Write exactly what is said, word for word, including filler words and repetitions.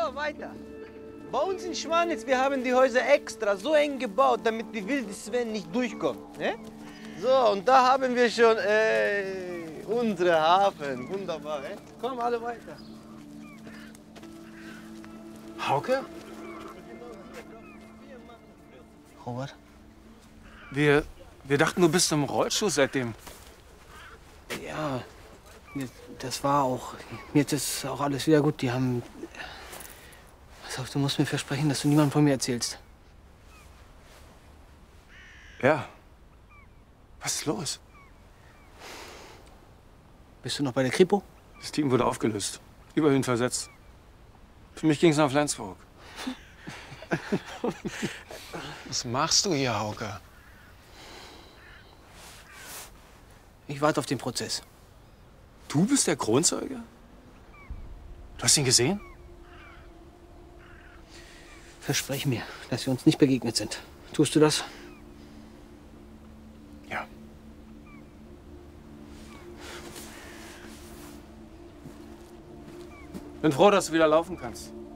weiter. Bei uns in Schwanitz, wir haben die Häuser extra so eng gebaut, damit die wilde Sven nicht durchkommt. Ne? So, und da haben wir schon äh, unsere Hafen. Wunderbar, ne? Komm, alle weiter. Hauke? Robert? Wir, wir dachten, du bist im Rollstuhl seitdem. Ja, das war auch. Jetzt ist auch alles wieder gut. Die haben. Pass auf, du musst mir versprechen, dass du niemandem von mir erzählst. Ja. Was ist los? Bist du noch bei der Kripo? Das Team wurde aufgelöst. Überhin versetzt. Für mich ging es nach Flensburg. Was machst du hier, Hauke? Ich warte auf den Prozess. Du bist der Kronzeuge? Du hast ihn gesehen? Versprech mir, dass wir uns nicht begegnet sind. Tust du das? Ja. Bin froh, dass du wieder laufen kannst.